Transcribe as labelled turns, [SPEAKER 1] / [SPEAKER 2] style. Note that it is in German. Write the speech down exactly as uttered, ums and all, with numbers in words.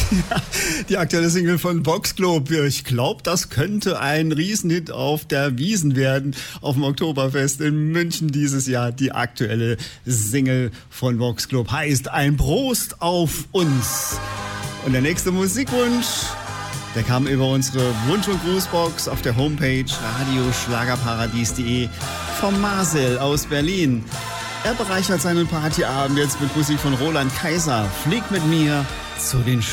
[SPEAKER 1] Ja, die aktuelle Single von Voxclub. Ich glaube, das könnte ein Riesenhit auf der Wiesn werden, auf dem Oktoberfest in München dieses Jahr. Die aktuelle Single von Voxclub heißt Ein Prost auf uns. Und der nächste Musikwunsch, der kam über unsere Wunsch- und Grußbox auf der Homepage radioschlagerparadies punkt de vom Marcel aus Berlin. Er bereichert seinen Partyabend jetzt mit Musik von Roland Kaiser. Flieg mit mir zu den